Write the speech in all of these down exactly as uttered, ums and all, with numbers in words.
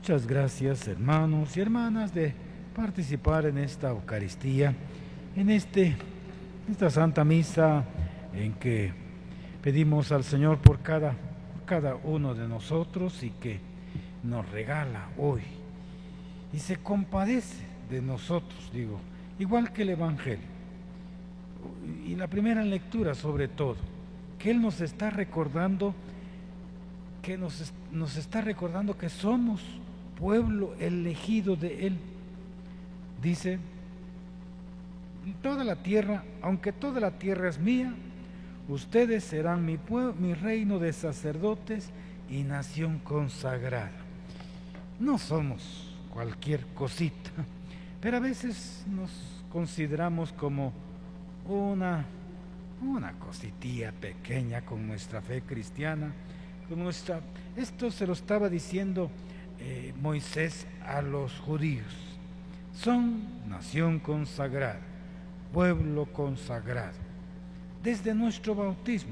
Muchas gracias, hermanos y hermanas, de participar en esta Eucaristía, en este, esta Santa Misa en que pedimos al Señor por cada, por cada uno de nosotros y que nos regala hoy y se compadece de nosotros, digo, igual que el Evangelio. Y la primera lectura sobre todo, que Él nos está recordando que nos, nos está recordando que somos pueblo elegido de Él. Dice, toda la tierra, aunque toda la tierra es mía, ustedes serán mi, pueblo, mi reino de sacerdotes y nación consagrada. No somos cualquier cosita, pero a veces nos consideramos como una, una cositilla pequeña con nuestra fe cristiana. Nuestra, esto se lo estaba diciendo eh, Moisés a los judíos. Son nación consagrada, pueblo consagrado, desde nuestro bautismo.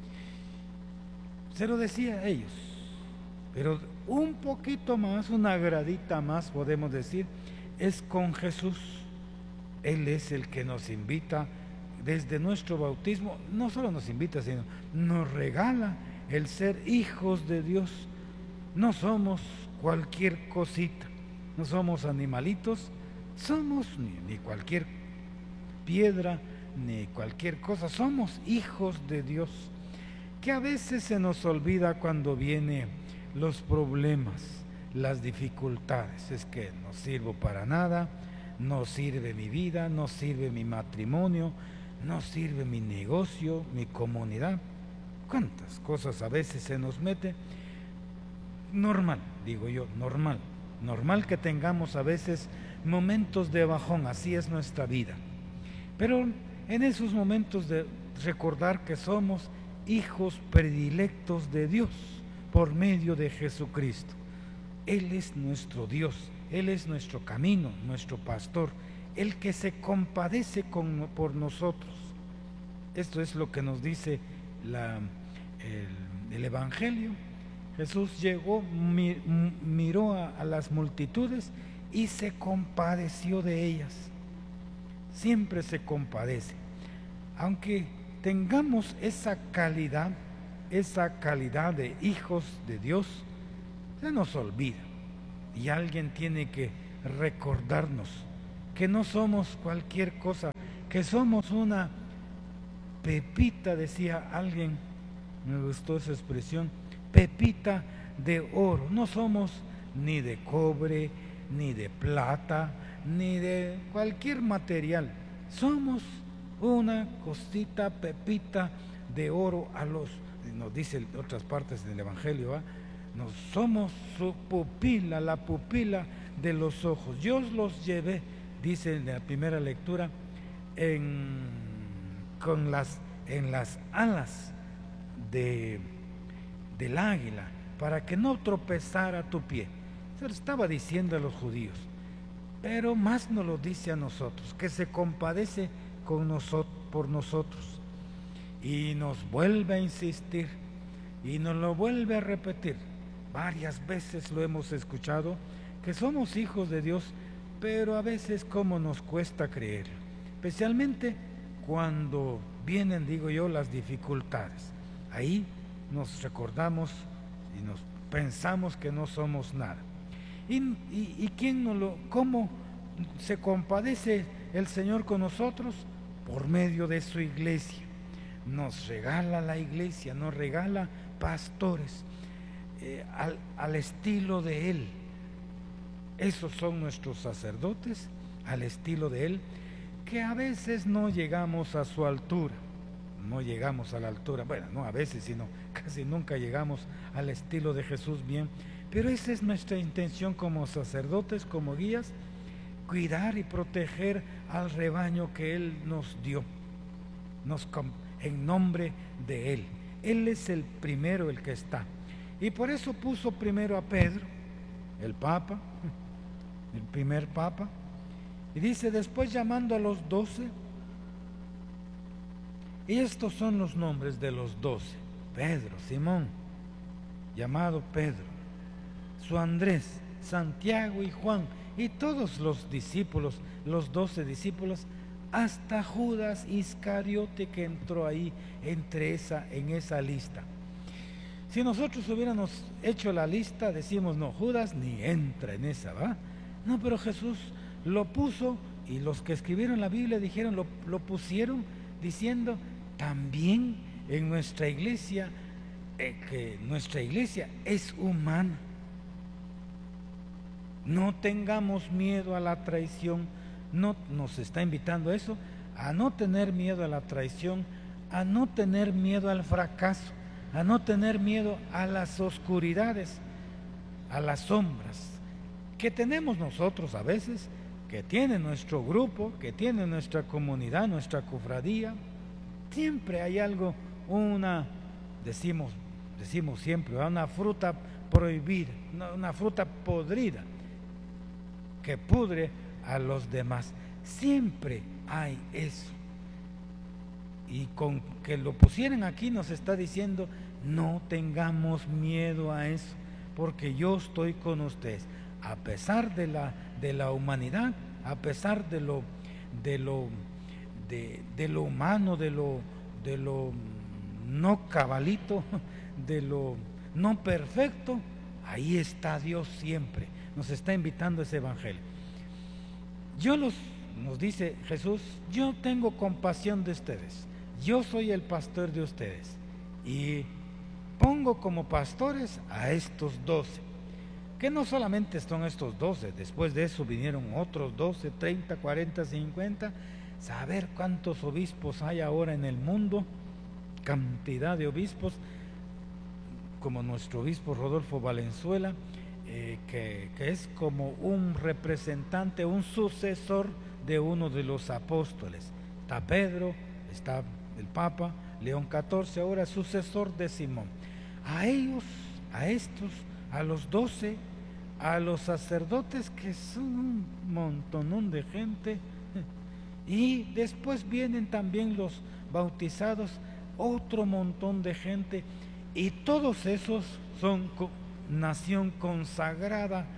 Se lo decía a ellos, pero un poquito más, una gradita más podemos decir, es con Jesús. Él es el que nos invita desde nuestro bautismo, no solo nos invita, sino nos regala el ser hijos de Dios. No somos cualquier cosita, no somos animalitos, somos ni, ni cualquier piedra, ni cualquier cosa, somos hijos de Dios, que a veces se nos olvida cuando vienen los problemas, las dificultades. Es que no sirvo para nada, no sirve mi vida, no sirve mi matrimonio, no sirve mi negocio, mi comunidad. ¿Cuántas cosas a veces se nos mete? Normal, digo yo, normal. Normal que tengamos a veces momentos de bajón, así es nuestra vida. Pero en esos momentos de recordar que somos hijos predilectos de Dios por medio de Jesucristo. Él es nuestro Dios, Él es nuestro camino, nuestro pastor, el que se compadece con, por nosotros. Esto es lo que nos dice La, el, el Evangelio. Jesús llegó, mir, miró a, a las multitudes y se compadeció de ellas. Siempre se compadece. Aunque tengamos esa calidad, esa calidad de hijos de Dios, se nos olvida. Y alguien tiene que recordarnos que no somos cualquier cosa, que somos una pepita, decía alguien, me gustó esa expresión, pepita de oro. No somos ni de cobre, ni de plata, ni de cualquier material. Somos una cosita, pepita de oro a los, nos dice en otras partes del Evangelio, ¿eh? Nos somos su pupila, la pupila de los ojos. Yo los llevé, dice en la primera lectura, en con las, en las alas de, del águila, para que no tropezara tu pie. Se lo estaba diciendo a los judíos, pero más nos lo dice a nosotros, que se compadece con nosotros, por nosotros, y nos vuelve a insistir, y nos lo vuelve a repetir. Varias veces lo hemos escuchado, que somos hijos de Dios, pero a veces como nos cuesta creer, especialmente cuando vienen, digo yo, las dificultades. Ahí nos recordamos y nos pensamos que no somos nada. ¿Y, y, y quién nos lo, cómo se compadece el Señor con nosotros? Por medio de su iglesia. Nos regala la iglesia, nos regala pastores eh, al, al estilo de Él. Esos son nuestros sacerdotes, al estilo de Él, que a veces no llegamos a su altura, no llegamos a la altura, bueno, no a veces, sino casi nunca llegamos al estilo de Jesús bien, pero esa es nuestra intención como sacerdotes, como guías, cuidar y proteger al rebaño que Él nos dio, nos, en nombre de Él. Él es el primero, el que está, y por eso puso primero a Pedro, el Papa, el primer Papa. Y dice, después llamando a los doce, y estos son los nombres de los doce: Pedro, Simón, llamado Pedro, su Andrés, Santiago y Juan y todos los discípulos, los doce discípulos, hasta Judas Iscariote que entró ahí entre esa, en esa lista. Si nosotros hubiéramos hecho la lista, decimos, no, Judas ni entra en esa, ¿va? No, pero Jesús lo puso y los que escribieron la Biblia dijeron, lo, lo pusieron diciendo, también en nuestra iglesia, eh, que nuestra iglesia es humana. No tengamos miedo a la traición, no nos está invitando a eso, a no tener miedo a la traición, a no tener miedo al fracaso, a no tener miedo a las oscuridades, a las sombras que tenemos nosotros a veces, que tiene nuestro grupo, que tiene nuestra comunidad, nuestra cofradía. Siempre hay algo, una, decimos, decimos siempre, una fruta prohibida, una fruta podrida que pudre a los demás. Siempre hay eso. Y con que lo pusieran aquí nos está diciendo, no tengamos miedo a eso, porque yo estoy con ustedes. A pesar de la, de la humanidad, a pesar de lo, de lo, de, de lo humano, de lo, de lo no cabalito, de lo no perfecto, ahí está Dios siempre. Nos está invitando ese evangelio. Yo los, nos dice Jesús, yo tengo compasión de ustedes. Yo soy el pastor de ustedes y pongo como pastores a estos doce, que no solamente son estos doce, después de eso vinieron otros doce, treinta, cuarenta, cincuenta, saber cuántos obispos hay ahora en el mundo, cantidad de obispos, como nuestro obispo Rodolfo Valenzuela, eh, que, que es como un representante, un sucesor de uno de los apóstoles. Está Pedro, está el Papa León catorce, ahora sucesor de Simón. A ellos, a estos, a los doce, a los sacerdotes, que son un montonón de gente, y después vienen también los bautizados, otro montón de gente, y todos esos son nación consagrada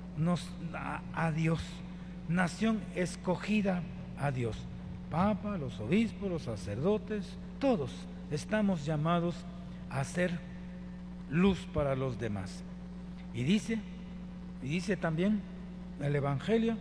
a, a Dios, nación escogida a Dios. Papa, los obispos, los sacerdotes, todos estamos llamados a ser luz para los demás. Y dice, y dice también el Evangelio,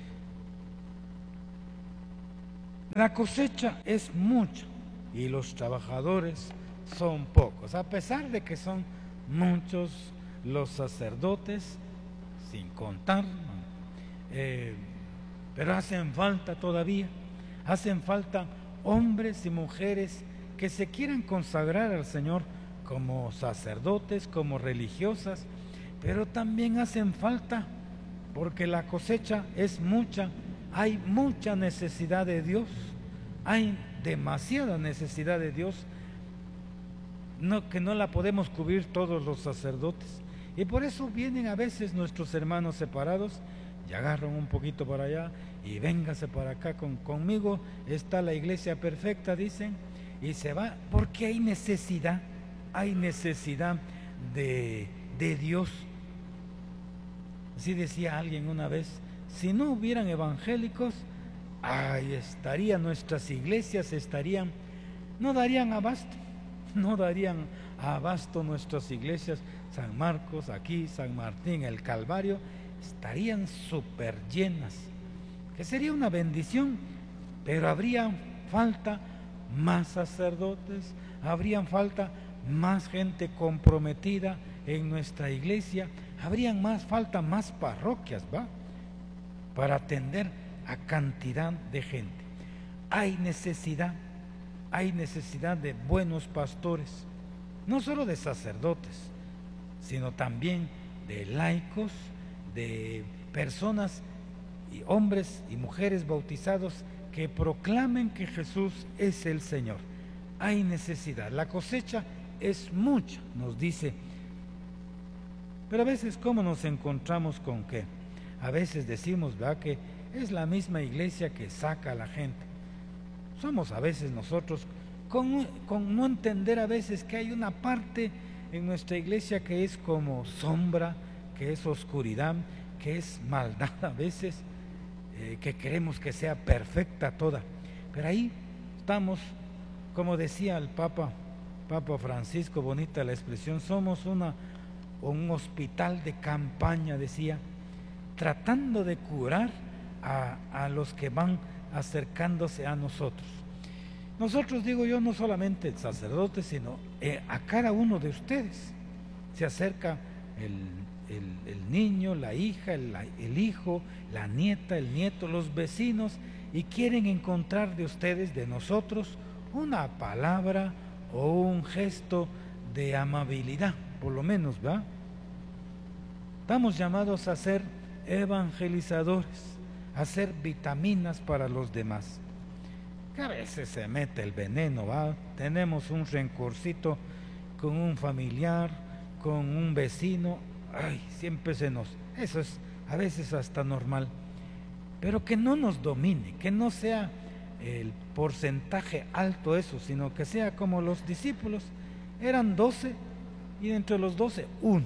la cosecha es mucha y los trabajadores son pocos. A pesar de que son muchos los sacerdotes, sin contar, eh, pero hacen falta todavía. Hacen falta hombres y mujeres que se quieran consagrar al Señor como sacerdotes, como religiosas, pero también hacen falta, porque la cosecha es mucha, hay mucha necesidad de Dios, hay demasiada necesidad de Dios, no, que no la podemos cubrir todos los sacerdotes, y por eso vienen a veces nuestros hermanos separados y agarran un poquito para allá y véngase para acá con, conmigo, está la iglesia perfecta, dicen, y se va, porque hay necesidad, hay necesidad de, de Dios. Así decía alguien una vez, si no hubieran evangélicos, ahí estarían nuestras iglesias, estarían, no darían abasto, no darían abasto nuestras iglesias, San Marcos, aquí, San Martín, el Calvario, estarían súper llenas, que sería una bendición, pero habría falta más sacerdotes, habrían falta más gente comprometida en nuestra iglesia, habrían más falta más parroquias, ¿va? Para atender a cantidad de gente. Hay necesidad, hay necesidad de buenos pastores, no solo de sacerdotes, sino también de laicos, de personas y hombres y mujeres bautizados que proclamen que Jesús es el Señor. Hay necesidad, la cosecha es mucha, nos dice. Pero a veces, ¿cómo nos encontramos con qué? A veces decimos, ¿verdad?, que es la misma iglesia que saca a la gente. Somos a veces nosotros, con, con no entender a veces que hay una parte en nuestra iglesia que es como sombra, que es oscuridad, que es maldad a veces, eh, que queremos que sea perfecta toda. Pero ahí estamos, como decía el Papa, Papa Francisco, bonita la expresión, somos una, un hospital de campaña, decía, tratando de curar a, a los que van acercándose a nosotros. Nosotros, digo yo, no solamente el sacerdote, sino eh, a cada uno de ustedes. Se acerca el, el, el niño, la hija, el, el hijo, la nieta, el nieto, los vecinos, y quieren encontrar de ustedes, de nosotros, una palabra o un gesto de amabilidad, por lo menos, ¿va? Estamos llamados a ser evangelizadores, a ser vitaminas para los demás. Que a veces se mete el veneno, ¿va? Tenemos un rencorcito con un familiar, con un vecino, ay, siempre se nos... Eso es a veces hasta normal, pero que no nos domine, que no sea el porcentaje alto eso, sino que sea como los discípulos, eran doce y entre los doce, uno.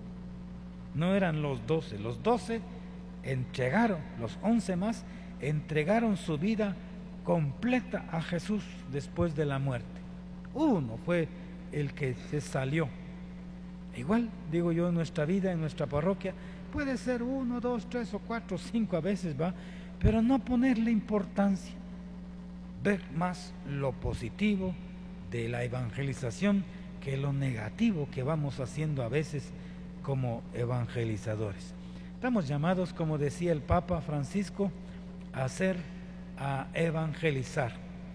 No eran los doce, los doce entregaron, los once más, entregaron su vida completa a Jesús después de la muerte. Uno fue el que se salió. Igual, digo yo, en nuestra vida, en nuestra parroquia, puede ser uno, dos, tres o cuatro, cinco a veces, va, pero no ponerle importancia, ver más lo positivo de la evangelización que lo negativo que vamos haciendo a veces como evangelizadores. Estamos llamados, como decía el Papa Francisco, a hacer, a evangelizar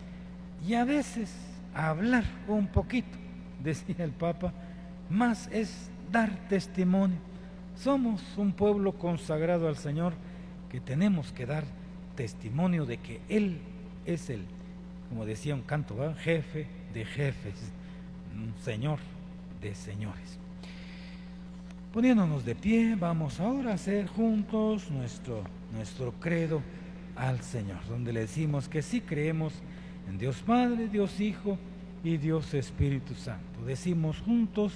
y a veces a hablar un poquito, decía el Papa, más es dar testimonio. Somos un pueblo consagrado al Señor que tenemos que dar testimonio de que Él es el, como decía un canto, ¿va? Jefe de jefes, Señor de señores. Poniéndonos de pie, vamos ahora a hacer juntos nuestro, nuestro credo al Señor, donde le decimos que sí creemos en Dios Padre, Dios Hijo y Dios Espíritu Santo. Decimos juntos: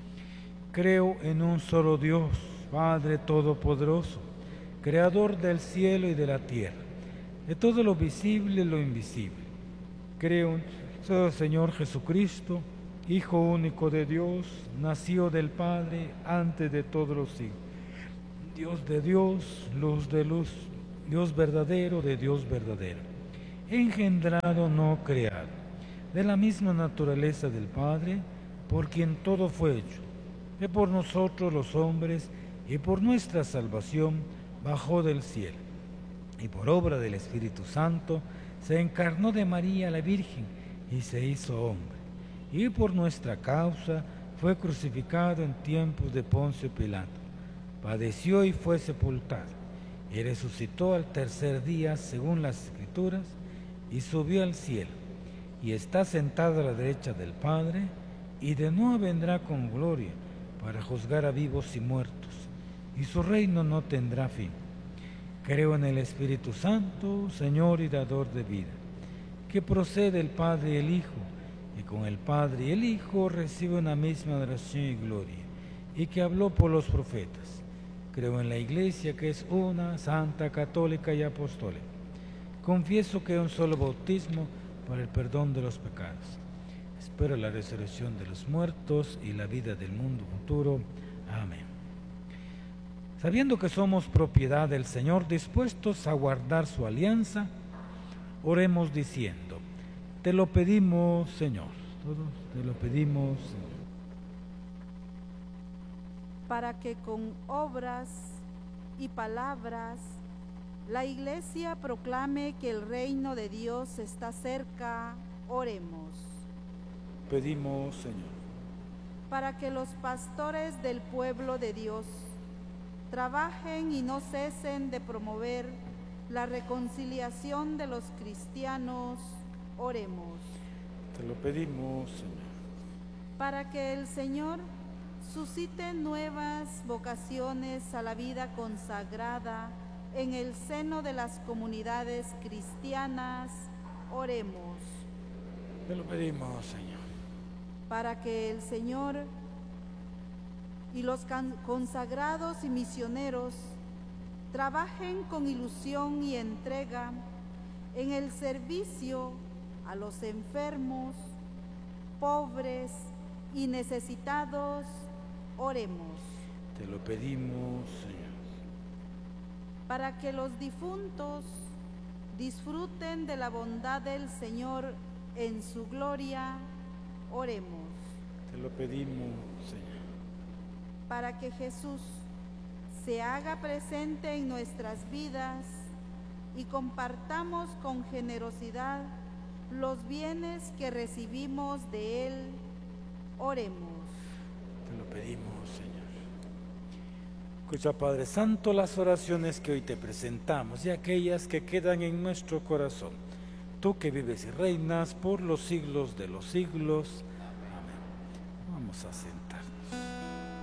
creo en un solo Dios, Padre Todopoderoso, Creador del cielo y de la tierra, de todo lo visible y lo invisible. Creo en un solo Señor Jesucristo, Hijo único de Dios, nació del Padre antes de todos los siglos. Dios de Dios, luz de luz, Dios verdadero de Dios verdadero, engendrado, no creado, de la misma naturaleza del Padre, por quien todo fue hecho, que por nosotros los hombres y por nuestra salvación bajó del cielo, y por obra del Espíritu Santo se encarnó de María la Virgen y se hizo hombre, y por nuestra causa fue crucificado en tiempos de Poncio Pilato, padeció y fue sepultado, y resucitó al tercer día según las Escrituras, y subió al cielo, y está sentado a la derecha del Padre, y de nuevo vendrá con gloria para juzgar a vivos y muertos, y su reino no tendrá fin. Creo en el Espíritu Santo, Señor y dador de vida, que procede del Padre y el Hijo, y con el Padre y el Hijo recibe una misma adoración y gloria, y que habló por los profetas. Creo en la Iglesia, que es una, santa, católica y apostólica. Confieso que hay un solo bautismo para el perdón de los pecados. Espero la resurrección de los muertos y la vida del mundo futuro. Amén. Sabiendo que somos propiedad del Señor, dispuestos a guardar su alianza, oremos diciendo: te lo pedimos, Señor. Todos te lo pedimos, Señor. Para que con obras y palabras la Iglesia proclame que el reino de Dios está cerca, oremos. Pedimos, Señor. Para que los pastores del pueblo de Dios trabajen y no cesen de promover la reconciliación de los cristianos, oremos. Te lo pedimos, Señor. Para que el Señor suscite nuevas vocaciones a la vida consagrada en el seno de las comunidades cristianas, oremos. Te lo pedimos, Señor. Para que el Señor y los consagrados y misioneros trabajen con ilusión y entrega en el servicio a los enfermos, pobres y necesitados. Oremos. Te lo pedimos, Señor. Para que los difuntos disfruten de la bondad del Señor en su gloria, oremos. Te lo pedimos, Señor. Para que Jesús se haga presente en nuestras vidas y compartamos con generosidad los bienes que recibimos de Él, oremos. Te lo pedimos, Señor. Escucha, Padre Santo, las oraciones que hoy te presentamos y aquellas que quedan en nuestro corazón. Tú que vives y reinas por los siglos de los siglos. Amén. Vamos a hacer.